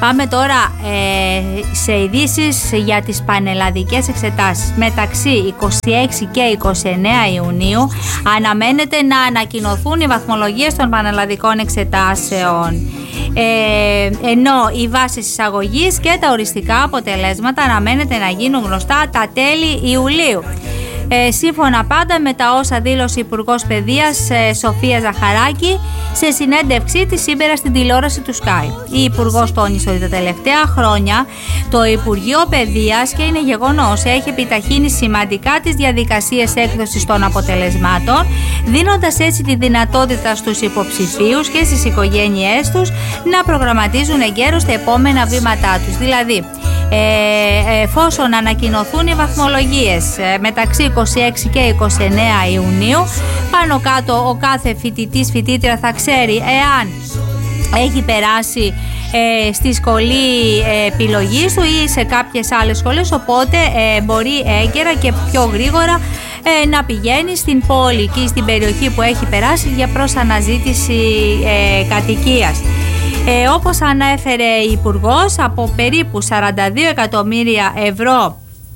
Πάμε τώρα σε ειδήσεις για τις πανελλαδικές εξετάσεις. Μεταξύ 26 και 29 Ιουνίου αναμένεται να ανακοινωθούν οι βαθμολογίες των πανελλαδικών εξετάσεων. Ενώ οι βάσεις εισαγωγής και τα οριστικά αποτελέσματα αναμένεται να γίνουν γνωστά τα τέλη Ιουλίου. Σύμφωνα πάντα με τα όσα δήλωσε η Υπουργός Παιδείας Σοφία Ζαχαράκη σε συνέντευξή της σήμερα στην τηλεόραση του Sky. Η Υπουργός τόνισε ότι τα τελευταία χρόνια το Υπουργείο Παιδείας, και είναι γεγονός, έχει επιταχύνει σημαντικά τις διαδικασίες έκδοσης των αποτελεσμάτων, δίνοντας έτσι τη δυνατότητα στους υποψηφίους και στις οικογένειές τους να προγραμματίζουν εγκαίρως τα επόμενα βήματά τους. Δηλαδή, εφόσον ανακοινωθούν οι βαθμολογίες μεταξύ 26 και 29 Ιουνίου, πάνω κάτω ο κάθε φοιτητής, φοιτήτρια θα ξέρει εάν έχει περάσει στη σχολή επιλογής του ή σε κάποιες άλλες σχολές, οπότε μπορεί έγκαιρα και πιο γρήγορα να πηγαίνει στην πόλη και στην περιοχή που έχει περάσει για προς αναζήτηση κατοικίας. Όπως ανέφερε η Υπουργός, από περίπου 42 εκατομμύρια ευρώ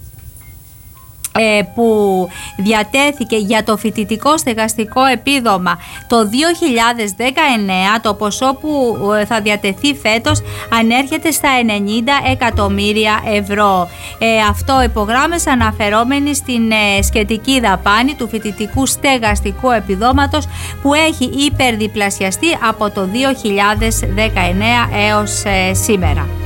που διατέθηκε για το φοιτητικό στεγαστικό επίδομα το 2019, το ποσό που θα διατεθεί φέτος ανέρχεται στα 90 εκατομμύρια ευρώ. Αυτό υπογράμμισε αναφερόμενοι στην σχετική δαπάνη του φοιτητικού στεγαστικού επιδόματος που έχει υπερδιπλασιαστεί από το 2019 έως σήμερα.